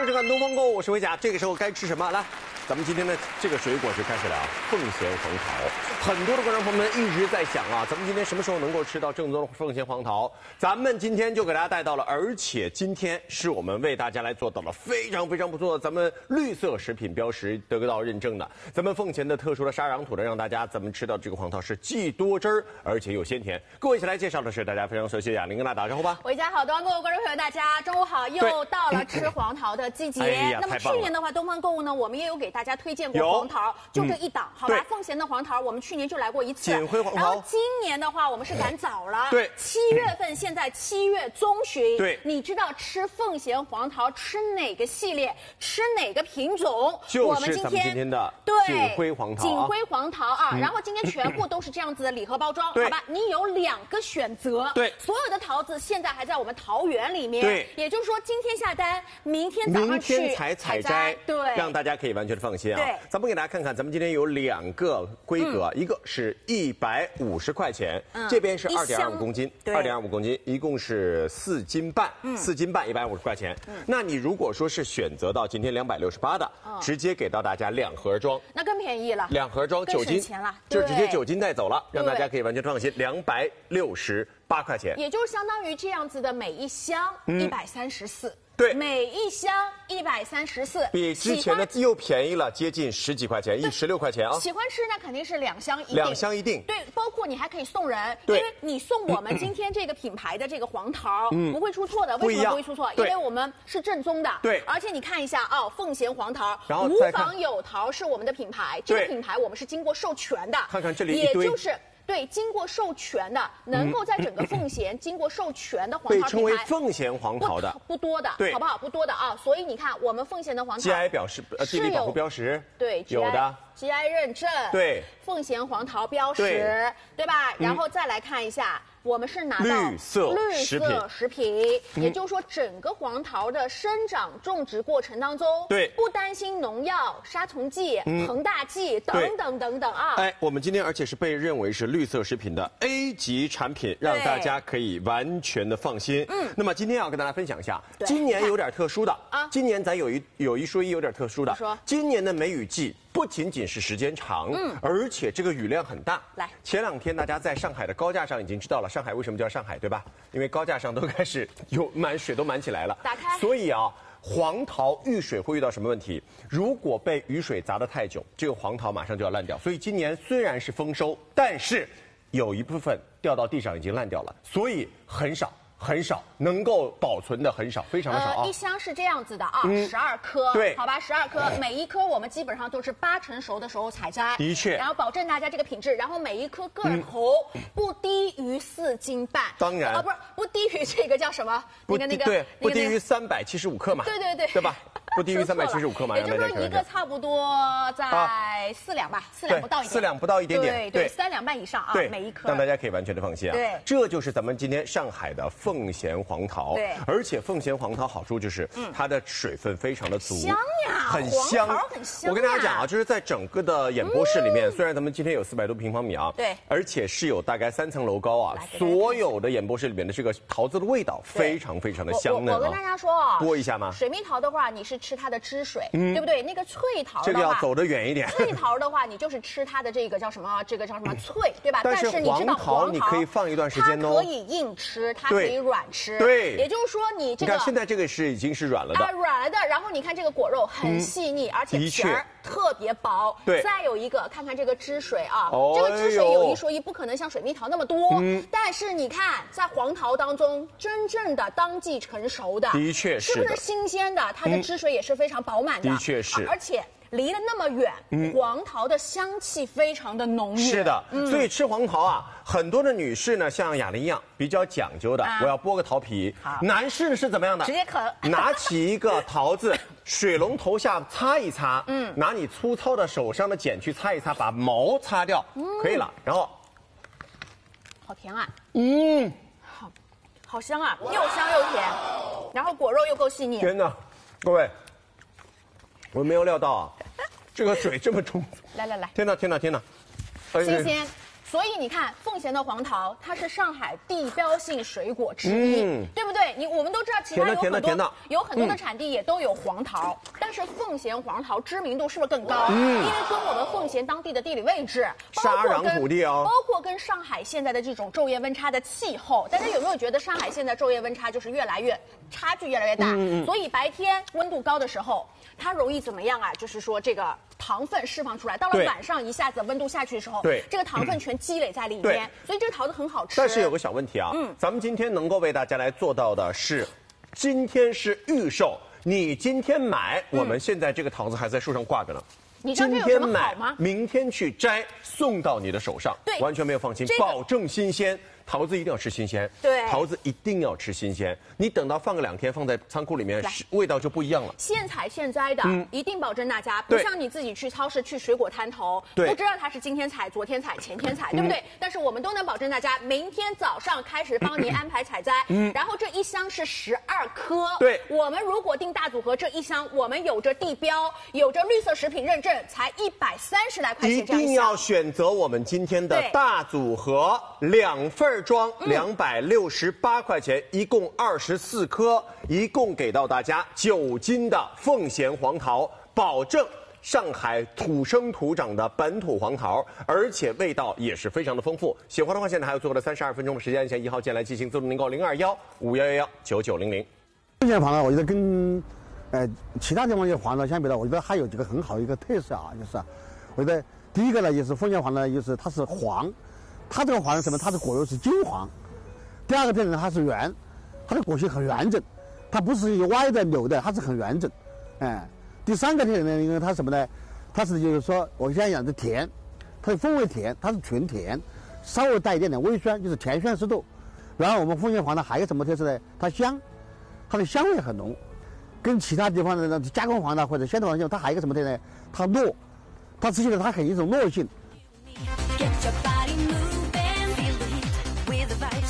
收看东方购物，我是维甲。这个时候该吃什么？来，咱们今天的这个水果就开始聊凤贤黄桃。很多的观众朋友们一直在想啊，咱们今天什么时候能够吃到正宗的凤贤黄桃？咱们今天就给大家带到了，而且今天是我们为大家来做到了非常不错的，咱们绿色食品标识得到认证的，咱们凤贤的特殊的沙壤土呢，让大家咱们吃到这个黄桃是既多汁儿，而且又鲜甜。各位一起来介绍的是大家非常熟悉的雅玲，跟大家打招呼吧。 维甲好，东方购物观众朋友大家中午好，又到了吃黄桃的季节。那么去年的话，东方购物呢，我们也有给大家推荐过黄桃，就这一档，好吧？凤贤的黄桃，我们去年就来过一次。 锦辉黄桃。 然后今年的话，我们是赶早了。 对 ，7月份，现在7月中旬。 对， 你知道吃凤贤黄桃吃哪个系列，吃哪个品种？ 就是咱们今天的锦辉黄桃。 锦辉黄桃啊，然后今天全部都是这样子的礼盒包装，好吧？你有2个选择。 对， 所有的桃子现在还在我们桃园里面。 对， 也就是说今天下单，明天早上去才采摘， 对， 让大家可以完全的放心啊。 对， 咱们给大家看看，咱们今天有2个规格，一个是150块钱，这边是2.25公斤，2.25公斤，一共是4斤半，4斤半150块钱。那你如果说是选择到今天268的，直接给到大家2盒装， 那更便宜了 ，2盒装9斤，就直接9斤带走了，让大家可以完全放心，268块钱， 也就是相当于这样子的每一箱134。 对， 每一箱134， 比之前的又便宜了接近10几块钱，16块钱啊！ 喜欢吃那肯定是2箱一定，2 箱一定。 对，包括你还可以送人，因为你送我们今天这个品牌的这个黄桃，不会出错的。为什么不会出错？因为我们是正宗的。 对， 而且你看一下啊，凤贤黄桃， 然后无妨有桃是我们的品牌，这个品牌我们是经过授权的。 看看这里一堆， 也就是。对，经过授权的，能够在整个凤贤经过授权的黄桃品牌， 被称为凤贤黄桃的不多的，好不好？不多的啊，所以你看，我们凤贤的黄桃 GI 表示地理保护标识， 对， 有的 GI 认证， 对， 凤贤黄桃标识，对吧？然后再来看一下。我们是拿到绿色食品， 也就是说，整个黄桃的生长种植过程当中， 对， 不担心农药、杀虫剂、膨大剂等等啊。 哎，我们今天而且是被认为是绿色食品的 A 级产品，让大家可以完全的放心。那么今天要跟大家分享一下，今年有点特殊的啊，今年咱有一说一，有点特殊的。 说， 今年的梅雨季。不仅仅是时间长，而且这个雨量很大。 来， 前2天大家在上海的高架上已经知道了，上海为什么叫上海，对吧？因为高架上都开始水都满起来了。 打开。 所以啊，黄桃遇水会遇到什么问题？如果被雨水砸得太久，这个黄桃马上就要烂掉。所以今年虽然是丰收，但是有一部分掉到地上已经烂掉了，所以很少能够保存的很少，非常的少啊。 一箱是这样子的啊，12颗， 对， 好吧，12颗，每一颗我们基本上都是8成熟的时候采摘， 的确， 然后保证大家这个品质，然后每一颗个头不低于4斤半， 当然， 不低于这个叫什么？ 不低于375克嘛，对吧？不低于375克嘛， 也就是说一个差不多在4两吧，4两不到一点，4 两不到一点点， 对，3两半以上啊，每一颗， 让大家可以完全的放心啊。 对， 这就是咱们今天上海的凤贤黄桃， 对， 而且凤贤黄桃好处就是它的水分非常的足， 香呀， 很香， 很香。 我跟大家讲啊，就是在整个的演播室里面，虽然咱们今天有400多平方米啊， 对， 而且是有大概3层楼高啊，所有的演播室里面的这个桃子的味道非常的香嫩啊。 我跟大家说啊， 播一下吗？ 水蜜桃的话，你是吃它的汁水，对不对？那个脆桃这个要走得远一点。 脆桃的话，你就是吃它的这个叫什么？这个叫什么脆，对吧？ 但是你知道黄桃你可以放一段时间哦， 它可以硬吃，它可以软吃， 对。 也就是说你这个， 你看现在这个已经是软了的， 软了的。然后你看这个果肉很细腻，而且皮儿特别薄。 对。 再有一个，看看这个汁水啊，这个汁水有一说一，不可能像水蜜桃那么多，但是你看在黄桃当中，真正的当季成熟的， 的确是不是新鲜的？它的汁水也是非常饱满的， 的确是， 而且。离得那么远，黄桃的香气非常的浓郁。 是的，所以吃黄桃啊，很多的女士呢，像雅玲一样比较讲究的，我要剥个桃皮。男士是怎么样的？ 直接啃， 拿起一个桃子，水龙头下擦一擦，拿你粗糙的手上的剪去擦一擦，把毛擦掉，可以了。然后， 好甜啊，好香啊，又香又甜，然后果肉又够细腻。 天哪，各位。我没有料到啊，这个水这么充足。 来， 天哪！ 新鲜， 所以你看，奉贤的黄桃，它是上海地标性水果之一，对不对？我们都知道，其他有很多的产地也都有黄桃，但是奉贤黄桃知名度是不是更高？因为跟我们奉贤当地的地理位置， 沙壤土地啊， 包括跟上海现在的这种昼夜温差的气候，大家有没有觉得上海现在昼夜温差就是差距越来越大？所以白天温度高的时候，它容易怎么样啊？就是说这个糖分释放出来，到了晚上一下子温度下去的时候，这个糖分全积累在里面，所以这个桃子很好吃。 但是有个小问题啊，咱们今天能够为大家来做到的是，今天是预售，你今天买，我们现在这个桃子还在树上挂着呢。 你知道这有什么好吗？ 明天去摘，送到你的手上，对，完全没有放心，保证新鲜。桃子一定要吃新鲜， 对， 桃子一定要吃新鲜。你等到放个2天，放在仓库里面，味道就不一样了。 现采现摘的，一定保证大家，不像你自己去超市去水果摊头，不知道它是今天采、昨天采、前天采，对不对？但是我们都能保证大家，明天早上开始帮您安排采摘，然后这一箱是12颗， 对， 我们如果订大组合这一箱，我们有着地标，有着绿色食品认证，才130来块钱这样一箱。 一定要选择我们今天的大组合2份装，268块钱，一共24颗，一共给到大家9斤的奉贤黄桃，保证上海土生土长的本土黄桃，而且味道也是非常的丰富。喜欢的话，现在还有最后的32分钟的时间，按1号键来进行自动订购，0215119900。 奉贤黄桃，我觉得跟其他地方的黄桃相比呢，我觉得还有几个很好的一个特色啊，就是我觉得第一个呢，就是奉贤黄呢，就是它是黄。它这个黄是什么？它的果肉是金黄。第二个特点，它是圆，它的果形很圆整，它不是歪的扭的，它是很圆整。第三个特点呢，因为它什么呢？它是就是说，我现在讲的甜，它的风味甜，它是纯甜，稍微带一点点微酸，就是甜酸适度。然后我们奉贤黄呢还有什么特色呢？它香，它的香味很浓，跟其他地方的加工黄呢或者鲜的黄它还有一个什么特点呢？它糯，它吃起来它很有一种糯性。